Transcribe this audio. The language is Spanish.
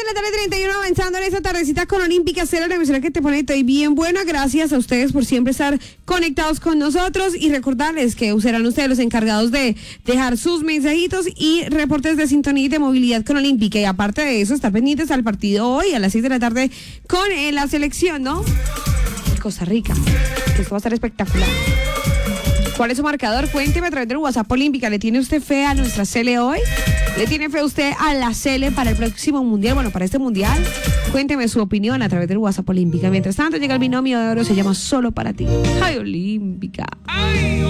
de la tarde, 31, avanzando en esta tardecita con Olímpica, cero la emisora que te pone todo bien buena. Gracias a ustedes por siempre estar conectados con nosotros y recordarles que serán ustedes los encargados de dejar sus mensajitos y reportes de sintonía y de movilidad con Olímpica. Y aparte de eso, estar pendientes al partido hoy a las 6 de la tarde con la selección, ¿no? De Costa Rica. Esto va a estar espectacular. ¿Cuál es su marcador? Cuénteme a través del WhatsApp Olímpica. ¿Le tiene usted fe a nuestra Cele hoy? ¿Le tiene fe usted a la Cele para el próximo mundial? Bueno, para este mundial, cuénteme su opinión a través del WhatsApp Olímpica. Mientras tanto, llega el binomio de oro, se llama Solo para ti. ¡Ay, Olímpica! ¡Ay!